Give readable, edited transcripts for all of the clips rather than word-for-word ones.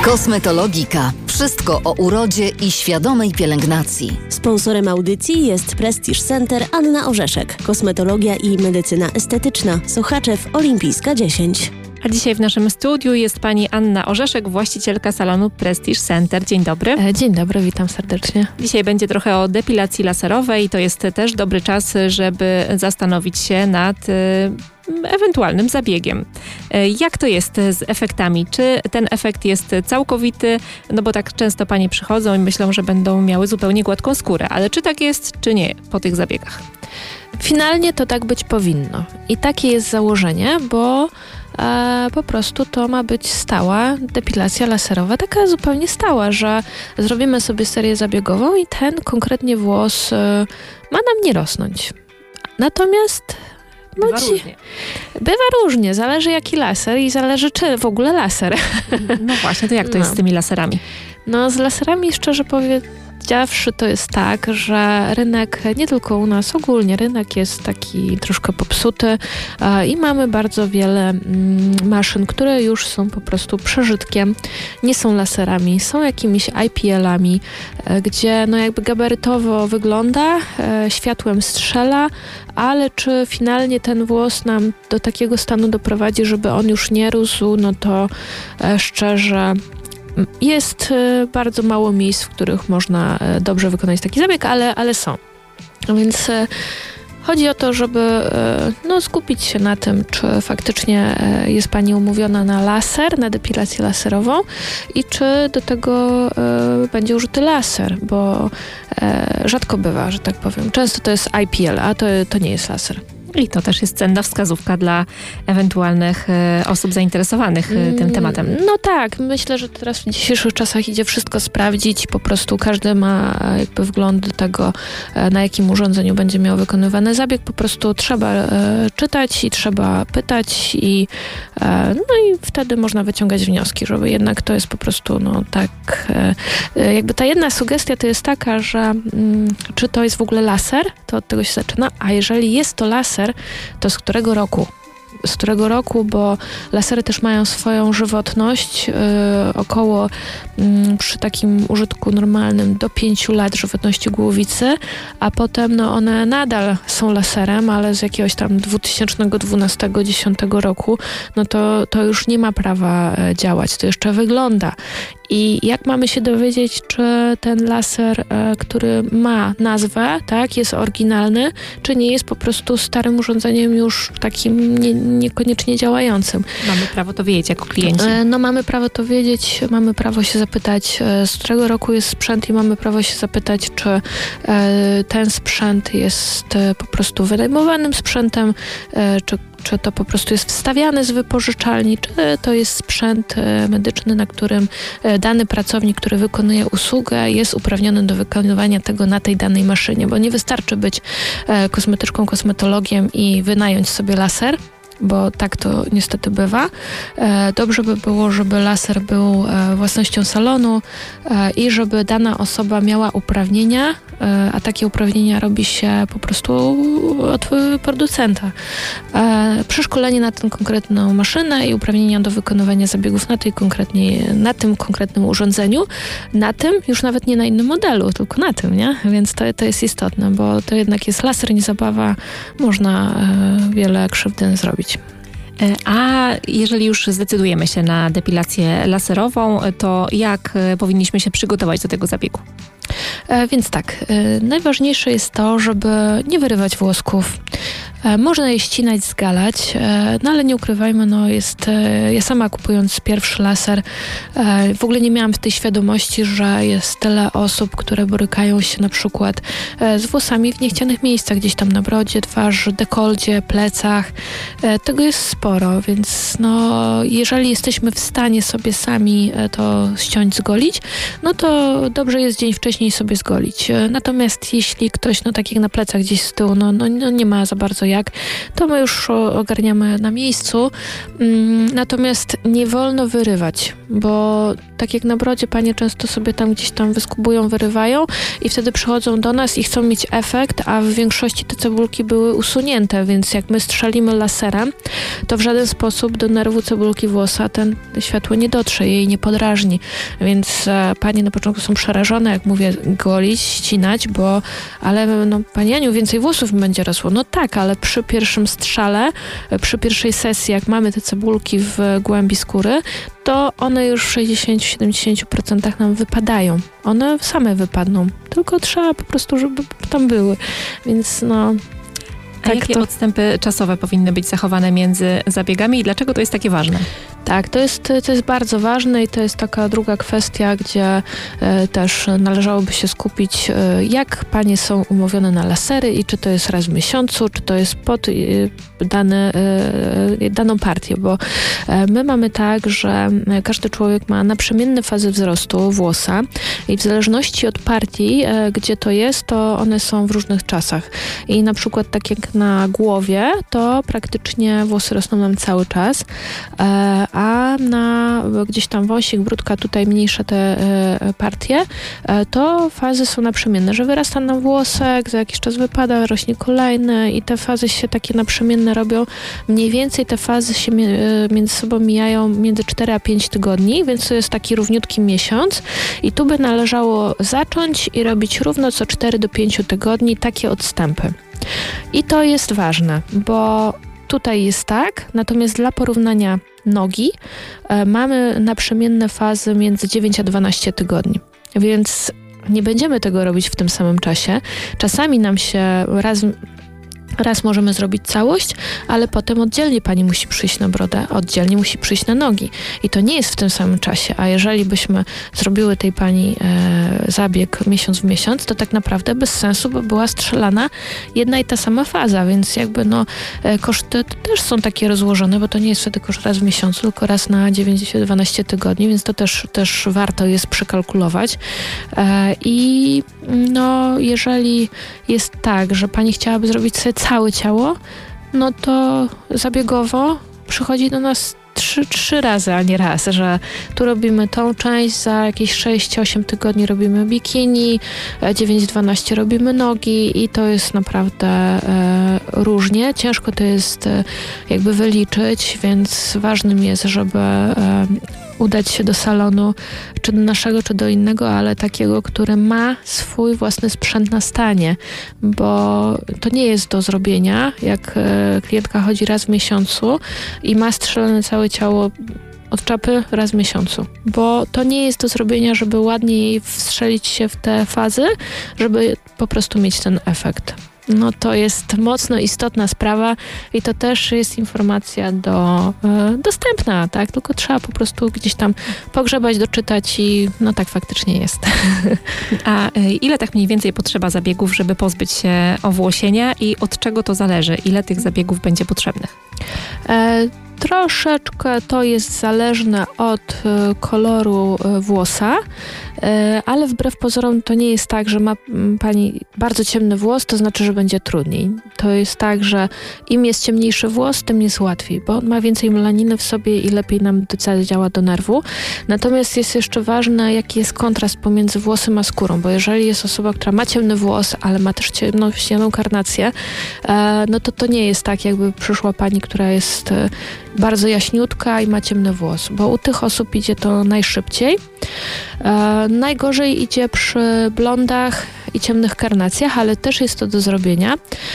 Kosmetologika. Wszystko o urodzie i świadomej pielęgnacji. Sponsorem audycji jest Prestige Center Anna Orzeszek. Kosmetologia i medycyna estetyczna. Sochaczew, Olimpijska 10. A dzisiaj w naszym studiu jest pani Anna Orzeszek, właścicielka salonu Prestige Center. Dzień dobry. Dzień dobry, witam serdecznie. Dzisiaj będzie trochę o depilacji laserowej. To jest też dobry czas, żeby zastanowić się nad ewentualnym zabiegiem. Jak to jest z efektami? Czy ten efekt jest całkowity? No bo tak często panie przychodzą i myślą, że będą miały zupełnie gładką skórę. Ale czy tak jest, czy nie po tych zabiegach? Finalnie to tak być powinno. I takie jest założenie, bo po prostu to ma być stała depilacja laserowa, taka zupełnie stała, że zrobimy sobie serię zabiegową i ten konkretnie włos ma nam nie rosnąć. Natomiast Bywa różnie, zależy jaki laser i zależy czy w ogóle laser. No właśnie, to jak to jest z tymi laserami? No z laserami szczerze powiedziawszy to jest tak, że rynek, nie tylko u nas, ogólnie rynek jest taki troszkę popsuty i mamy bardzo wiele maszyn, które już są po prostu przeżytkiem, nie są laserami, są jakimiś IPL-ami, gdzie no jakby gabarytowo wygląda, światłem strzela, ale czy finalnie ten włos nam do takiego stanu doprowadzi, żeby on już nie rósł, no to szczerze jest bardzo mało miejsc, w których można dobrze wykonać taki zabieg, ale są. Więc chodzi o to, żeby skupić się na tym, czy faktycznie jest pani umówiona na laser, na depilację laserową i czy do tego będzie użyty laser, bo rzadko bywa, że tak powiem. Często to jest IPL, a to nie jest laser. I to też jest cenna wskazówka dla ewentualnych osób zainteresowanych tym tematem. No tak, myślę, że teraz w dzisiejszych czasach idzie wszystko sprawdzić. Po prostu każdy ma jakby wgląd do tego, na jakim urządzeniu będzie miał wykonywany zabieg. Po prostu trzeba czytać i trzeba pytać i wtedy można wyciągać wnioski, żeby jednak to jest po prostu tak. Jakby ta jedna sugestia to jest taka, że czy to jest w ogóle laser, to od tego się zaczyna, a jeżeli jest to laser, to z którego roku? Z którego roku, bo lasery też mają swoją żywotność, około przy takim użytku normalnym do 5 lat żywotności głowicy, a potem one nadal są laserem, ale z jakiegoś tam 2012-2010 roku, to już nie ma prawa działać, to jeszcze wygląda. I jak mamy się dowiedzieć, czy ten laser, który ma nazwę, tak, jest oryginalny, czy nie jest po prostu starym urządzeniem już takim niekoniecznie działającym. Mamy prawo to wiedzieć jako klienci. Mamy prawo to wiedzieć, mamy prawo się zapytać, z którego roku jest sprzęt i mamy prawo się zapytać, czy ten sprzęt jest po prostu wynajmowanym sprzętem, czy to po prostu jest wstawiane z wypożyczalni, czy to jest sprzęt medyczny, na którym dany pracownik, który wykonuje usługę, jest uprawniony do wykonywania tego na tej danej maszynie, bo nie wystarczy być kosmetyczką, kosmetologiem i wynająć sobie laser, bo tak to niestety bywa. Dobrze by było, żeby laser był własnością salonu i żeby dana osoba miała uprawnienia, a takie uprawnienia robi się po prostu od producenta. Przeszkolenie na tę konkretną maszynę i uprawnienia do wykonywania zabiegów na tym konkretnym urządzeniu, na tym, już nawet nie na innym modelu, tylko na tym, nie? Więc to jest istotne, bo to jednak jest laser, nie zabawa, można wiele krzywdy zrobić. A jeżeli już zdecydujemy się na depilację laserową, to jak powinniśmy się przygotować do tego zabiegu? Więc tak, najważniejsze jest to, żeby nie wyrywać włosków. Można je ścinać, zgalać, ale nie ukrywajmy, ja sama kupując pierwszy laser w ogóle nie miałam tej świadomości, że jest tyle osób, które borykają się na przykład z włosami w niechcianych miejscach, gdzieś tam na brodzie, twarzy, dekolcie, plecach. Tego jest sporo, więc jeżeli jesteśmy w stanie sobie sami to ściąć, zgolić, to dobrze jest dzień wcześniej sobie zgolić. Natomiast jeśli ktoś, tak jak na plecach gdzieś z tyłu, nie ma za bardzo co jak, to my już ogarniamy na miejscu. Natomiast nie wolno wyrywać, bo tak jak na brodzie panie często sobie tam gdzieś tam wyskubują, wyrywają i wtedy przychodzą do nas i chcą mieć efekt, a w większości te cebulki były usunięte, więc jak my strzelimy laserem, to w żaden sposób do nerwu cebulki włosa ten światło nie dotrze, jej nie podrażni. Więc panie na początku są przerażone, jak mówię, golić, ścinać, ale pani Aniu, więcej włosów mi będzie rosło. No tak, ale przy pierwszym strzale, przy pierwszej sesji, jak mamy te cebulki w głębi skóry, to one już w 60-70% nam wypadają. One same wypadną. Tylko trzeba po prostu, żeby tam były. Więc A jakie odstępy czasowe powinny być zachowane między zabiegami i dlaczego to jest takie ważne? Tak, to jest bardzo ważne i to jest taka druga kwestia, gdzie też należałoby się skupić, jak panie są umówione na lasery i czy to jest raz w miesiącu, czy to jest pod daną partię, bo my mamy tak, że każdy człowiek ma naprzemienne fazy wzrostu włosa i w zależności od partii, gdzie to jest, to one są w różnych czasach. I na przykład tak jak na głowie, to praktycznie włosy rosną nam cały czas, a na gdzieś tam wąsik, bródka, tutaj mniejsze te partie, to fazy są naprzemienne, że wyrasta nam włosek, za jakiś czas wypada, rośnie kolejny i te fazy się takie naprzemienne robią. Mniej więcej te fazy się między sobą mijają między 4 a 5 tygodni, więc to jest taki równiutki miesiąc i tu by należało zacząć i robić równo co 4 do 5 tygodni takie odstępy. I to jest ważne, bo tutaj jest tak, natomiast dla porównania nogi mamy naprzemienne fazy między 9 a 12 tygodni, więc nie będziemy tego robić w tym samym czasie. Czasami nam się raz możemy zrobić całość, ale potem oddzielnie pani musi przyjść na brodę, oddzielnie musi przyjść na nogi. I to nie jest w tym samym czasie. A jeżeli byśmy zrobiły tej pani zabieg miesiąc w miesiąc, to tak naprawdę bez sensu by była strzelana jedna i ta sama faza, więc jakby koszty też są takie rozłożone, bo to nie jest wtedy koszt raz w miesiącu, tylko raz na 9-12 tygodni, więc to też warto jest przekalkulować. I jeżeli jest tak, że pani chciałaby zrobić sobie całe ciało, no to zabiegowo przychodzi do nas 3 razy, a nie raz, że tu robimy tą część, za jakieś 6-8 tygodni robimy bikini, 9-12 robimy nogi i to jest naprawdę różnie. Ciężko to jest jakby wyliczyć, więc ważnym jest, żeby udać się do salonu, czy do naszego, czy do innego, ale takiego, który ma swój własny sprzęt na stanie, bo to nie jest do zrobienia, jak klientka chodzi raz w miesiącu i ma strzelone całe ciało od czapy raz w miesiącu, bo to nie jest do zrobienia, żeby ładnie jej wstrzelić się w te fazy, żeby po prostu mieć ten efekt. No to jest mocno istotna sprawa i to też jest informacja dostępna, tak? Tylko trzeba po prostu gdzieś tam pogrzebać, doczytać i tak faktycznie jest. A ile tak mniej więcej potrzeba zabiegów, żeby pozbyć się owłosienia i od czego to zależy? Ile tych zabiegów będzie potrzebnych? Troszeczkę to jest zależne od koloru włosa, ale wbrew pozorom to nie jest tak, że ma pani bardzo ciemny włos, to znaczy, że będzie trudniej. To jest tak, że im jest ciemniejszy włos, tym jest łatwiej, bo on ma więcej melaniny w sobie i lepiej nam działa do nerwu. Natomiast jest jeszcze ważne, jaki jest kontrast pomiędzy włosem a skórą, bo jeżeli jest osoba, która ma ciemny włos, ale ma też ciemną karnację, no to nie jest tak, jakby przyszła pani, która jest bardzo jaśniutka i ma ciemny włos, bo u tych osób idzie to najszybciej. Najgorzej idzie przy blondach i ciemnych karnacjach, ale też jest to do zrobienia.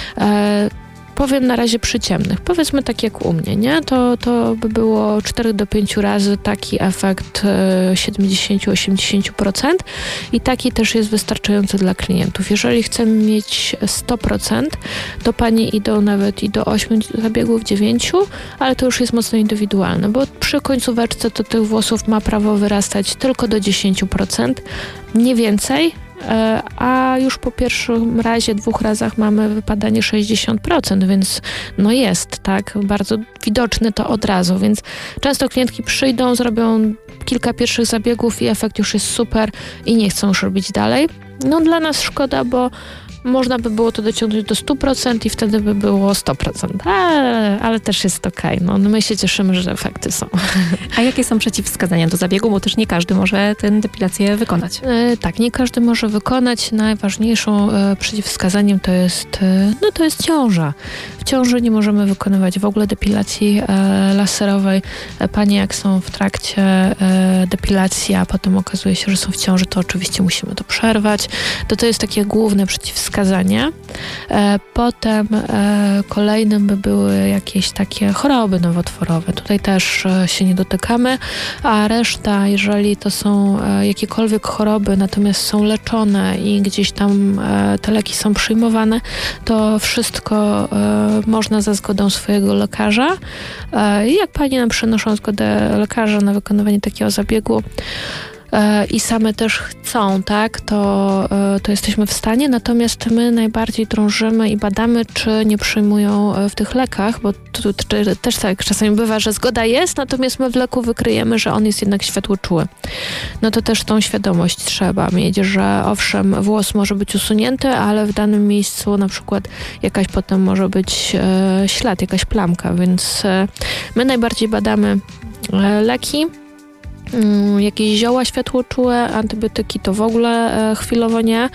Powiem na razie przy ciemnych. Powiedzmy tak jak u mnie, nie? To by było 4 do 5 razy taki efekt 70-80% i taki też jest wystarczający dla klientów. Jeżeli chcemy mieć 100%, to panie idą nawet i do 8 zabiegów, 9, ale to już jest mocno indywidualne, bo przy końcóweczce to tych włosów ma prawo wyrastać tylko do 10%, nie więcej. A już po pierwszym razie, 2 razach mamy wypadanie 60%, więc jest, tak, bardzo widoczne to od razu, więc często klientki przyjdą, zrobią kilka pierwszych zabiegów i efekt już jest super i nie chcą już robić dalej. Dla nas szkoda, bo można by było to dociągnąć do 100% i wtedy by było 100%. Ale też jest okej. No, my się cieszymy, że efekty są. A jakie są przeciwwskazania do zabiegu? Bo też nie każdy może tę depilację wykonać. Tak, nie każdy może wykonać. Najważniejszą przeciwwskazaniem to jest ciąża. W ciąży nie możemy wykonywać w ogóle depilacji laserowej. Panie jak są w trakcie depilacji, a potem okazuje się, że są w ciąży, to oczywiście musimy to przerwać. To jest takie główne przeciwwskazanie. Potem kolejnym by były jakieś takie choroby nowotworowe. Tutaj też się nie dotykamy, a reszta, jeżeli to są jakiekolwiek choroby, natomiast są leczone i gdzieś tam te leki są przyjmowane, to wszystko można za zgodą swojego lekarza. I jak panie nam przynoszą zgodę lekarza na wykonywanie takiego zabiegu i same też chcą, tak, to jesteśmy w stanie, natomiast my najbardziej drążymy i badamy, czy nie przyjmują w tych lekach, bo tu też tak czasami bywa, że zgoda jest, natomiast my w leku wykryjemy, że on jest jednak światłoczuły. No to też tą świadomość trzeba mieć, że owszem, włos może być usunięty, ale w danym miejscu na przykład jakaś potem może być ślad, jakaś plamka, więc my najbardziej badamy leki, jakieś zioła światłoczułe, antybiotyki to w ogóle chwilowo nie.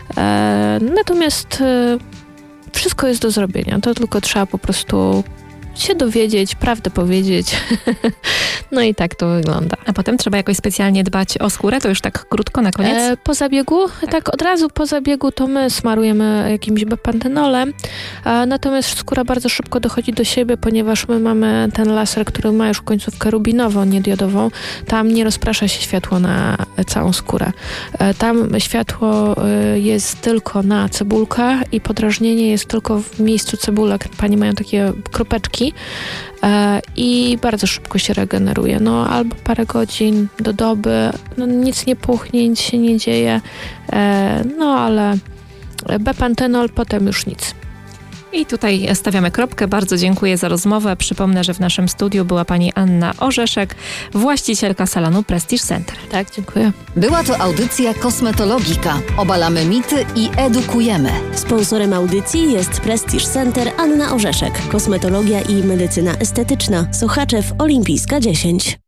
Natomiast wszystko jest do zrobienia. To tylko trzeba po prostu się dowiedzieć, prawdę powiedzieć. No i tak to wygląda. A potem trzeba jakoś specjalnie dbać o skórę? To już tak krótko na koniec? Po zabiegu? Tak, od razu po zabiegu to my smarujemy jakimś bepantenolem. Natomiast skóra bardzo szybko dochodzi do siebie, ponieważ my mamy ten laser, który ma już końcówkę rubinową, nie diodową. Tam nie rozprasza się światło na całą skórę. Tam światło jest tylko na cebulkę i podrażnienie jest tylko w miejscu cebulek. Panie mają takie kropeczki i bardzo szybko się regeneruje. No albo parę godzin do doby, no nic nie puchnie, nic się nie dzieje, no ale bepantenol, potem już nic. I tutaj stawiamy kropkę. Bardzo dziękuję za rozmowę. Przypomnę, że w naszym studiu była pani Anna Orzeszek, właścicielka salonu Prestige Center. Tak, dziękuję. Była to audycja Kosmetologika. Obalamy mity i edukujemy. Sponsorem audycji jest Prestige Center Anna Orzeszek. Kosmetologia i medycyna estetyczna. Sochaczew Olimpijska 10.